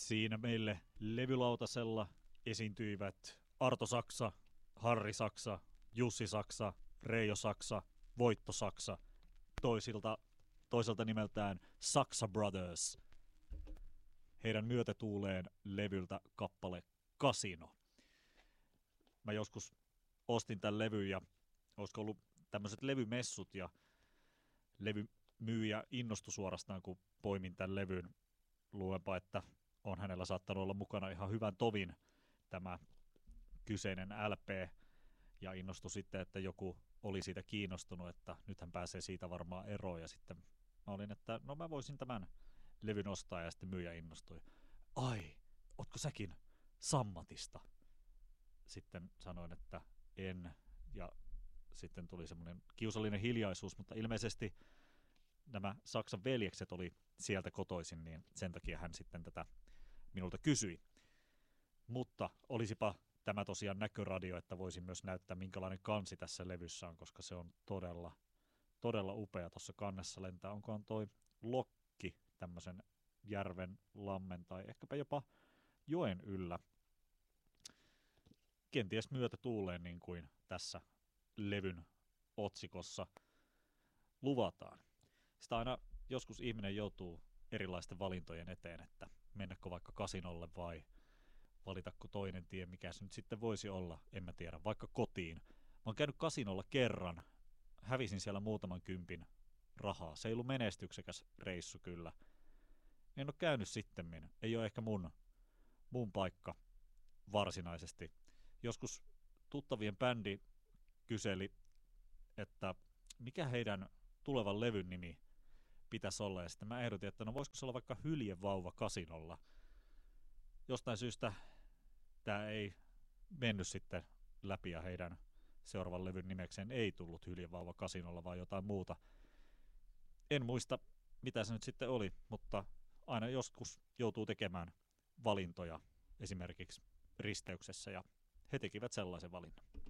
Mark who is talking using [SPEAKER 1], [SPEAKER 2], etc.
[SPEAKER 1] Siinä meille levylautasella esiintyivät Arto Saksa, Harri Saksa, Jussi Saksa, Reijo Saksa, Voitto Saksa, toiselta nimeltään Saksa Brothers. Heidän myötätuuleen levyltä kappale Casino. Mä joskus ostin tämän levyn ja olisiko ollut tämmöiset levymessut ja levymyyjä innostui suorastaan, kun poimin tämän levyn. Luulenpa, että on hänellä saattanut olla mukana ihan hyvän tovin tämä kyseinen LP ja innostui sitten, että joku oli siitä kiinnostunut, että nyt hän pääsee siitä varmaan eroon ja sitten mä olin, että no mä voisin tämän levyn ostaa ja sitten myyjä innostui. Ai, ootko säkin Sammatista? Sitten sanoin, että en ja sitten tuli semmoinen kiusallinen hiljaisuus, mutta ilmeisesti nämä Saksan veljekset oli sieltä kotoisin, niin sen takia hän sitten tätä minulta kysyi. Mutta olisipa tämä tosiaan näköradio, että voisin myös näyttää, minkälainen kansi tässä levyssä on, koska se on todella, todella upea. Tuossa kannessa lentää, onkohan toi lokki tämmöisen järven, lammen tai ehkäpä jopa joen yllä. Kenties myötätuuleen, niin kuin tässä levyn otsikossa luvataan. Sitä aina joskus ihminen joutuu erilaisten valintojen eteen, että mennäkö vaikka kasinolle vai valitako toinen tie, mikä se nyt sitten voisi olla, en mä tiedä, vaikka kotiin. Mä oon käynyt kasinolla kerran, hävisin siellä muutaman kympin rahaa. Se ei ollut menestyksekäs reissu kyllä. En ole käynyt sittemmin, ei ole ehkä mun paikka varsinaisesti. Joskus tuttavien bändi kyseli, että mikä heidän tulevan levyn nimi pitäisi olla, ja sitten mä ehdotin, että no voisiko se olla vaikka Hyljevauva kasinolla. Jostain syystä tämä ei mennyt sitten läpi, ja heidän seuraavan levyn nimekseen ei tullut Hyljevauva kasinolla, vaan jotain muuta. En muista, mitä se nyt sitten oli, mutta aina joskus joutuu tekemään valintoja esimerkiksi risteyksessä, ja he tekivät sellaisen valinnan.